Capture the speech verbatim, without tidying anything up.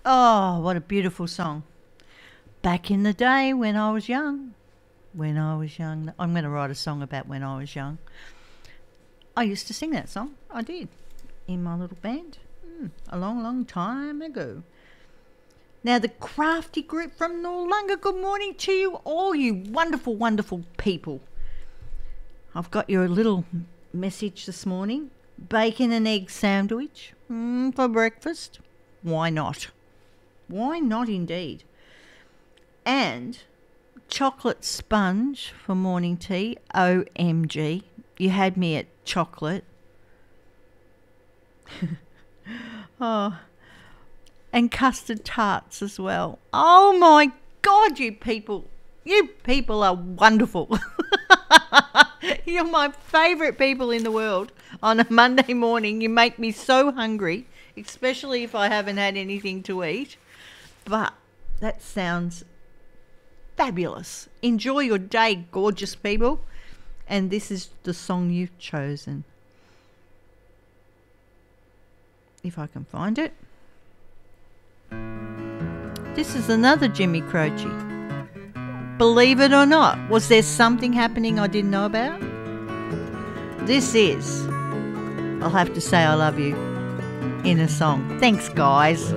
Oh, what a beautiful song. Back in the day when I was young. When I was young. I'm going to write a song about when I was young. I used to sing that song. I did. In my little band. Mm, a long, long time ago. Now, the crafty group from Noarlunga, good morning to you all, you wonderful, wonderful people. I've got your little message this morning. Bacon and egg sandwich mm, for breakfast. Why not? Why not indeed? And chocolate sponge for morning tea. O M G. You had me at chocolate. Oh. And custard tarts as well. Oh my God, you people. You people are wonderful. You're my favourite people in the world. On a Monday morning, you make me so hungry, especially if I haven't had anything to eat. But that sounds fabulous. Enjoy your day, gorgeous people. And this is the song you've chosen. If I can find it. This is another Jimmy Croce. Believe it or not, was there something happening I didn't know about? This is I'll Have to Say I Love You in a song. Thanks, guys.